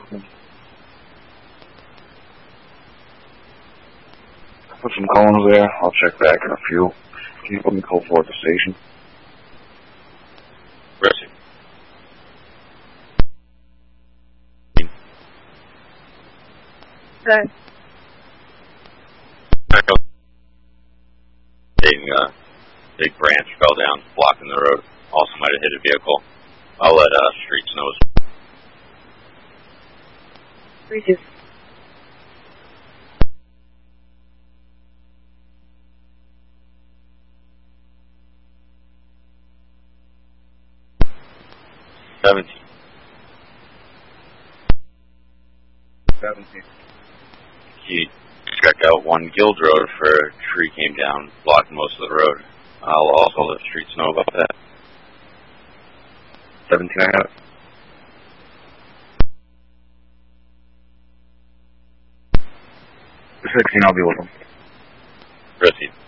Put some cones there. I'll check back in a few. Can you put me code 4 at the station? Received. Good. Big branch fell down, blocking the road. Also might have hit a vehicle. I'll let Streets know. Received. Seventeen. You check out 1 Guild Road for a tree came down, blocking most of the road. I'll also let Streets know about that. 17, I have it. 16, I'll be with them. Received.